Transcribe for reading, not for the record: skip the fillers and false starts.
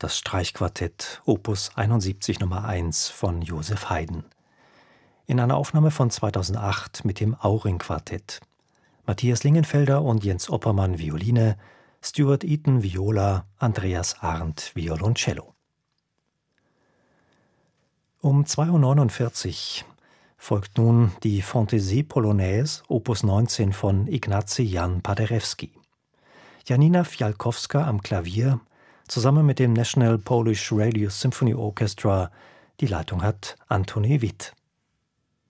das Streichquartett Opus 71 Nummer 1 von Joseph Haydn. In einer Aufnahme von 2008 mit dem Auring-Quartett. Matthias Lingenfelder und Jens Oppermann Violine, Stuart Eaton Viola, Andreas Arndt Violoncello. Um 2:49 Uhr folgt nun die Fantaisie Polonaise, Opus 19 von Ignacy Jan Paderewski. Janina Fialkowska am Klavier, zusammen mit dem National Polish Radio Symphony Orchestra. Die Leitung hat Antoni Witt.